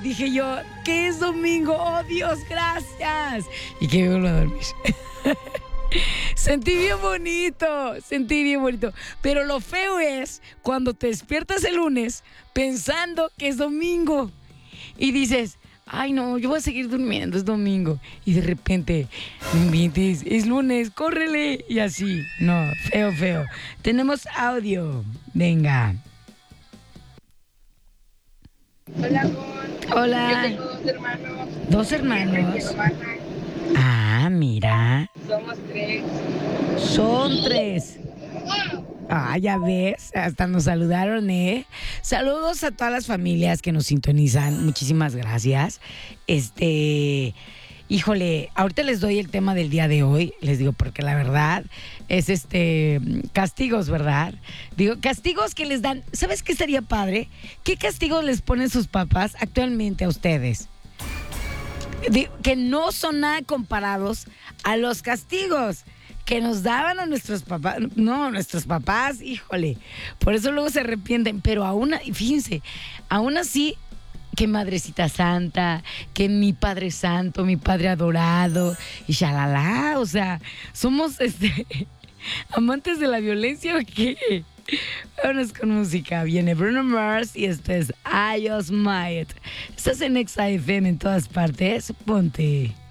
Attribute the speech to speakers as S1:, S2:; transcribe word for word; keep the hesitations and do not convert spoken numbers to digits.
S1: dije yo, ¿qué es domingo? ¡Oh, Dios, gracias! Y que me vuelvo a dormir. Sentí bien bonito, sentí bien bonito. Pero lo feo es cuando te despiertas el lunes pensando que es domingo y dices, ay no, yo voy a seguir durmiendo, es domingo. Y de repente, no inventes, es lunes, córrele. Y así, no, feo, feo. Tenemos audio, venga.
S2: Hola, Gon.
S1: Hola.
S2: Yo tengo dos hermanos.
S1: ¿Dos hermanos? Ah, mira.
S2: Somos tres.
S1: Son tres. Ah, ya ves, hasta nos saludaron, ¿eh? Saludos a todas las familias que nos sintonizan. Muchísimas gracias. Este, híjole, ahorita les doy el tema del día de hoy. Les digo, porque la verdad es este, castigos, ¿verdad? Digo, castigos que les dan. ¿Sabes qué estaría padre? ¿Qué castigos les ponen sus papás actualmente a ustedes? Digo, que no son nada comparados a los castigos que nos daban a nuestros papás. No, nuestros papás, híjole. Por eso luego se arrepienten. Pero aún, fíjense, aún así, que Madrecita Santa, que mi Padre Santo, mi Padre Adorado, y shalala. O sea, somos este amantes de la violencia, ¿o qué? Vámonos con música. Viene Bruno Mars y esto es I Just Might. Estás en Exa F M en todas partes. Ponte.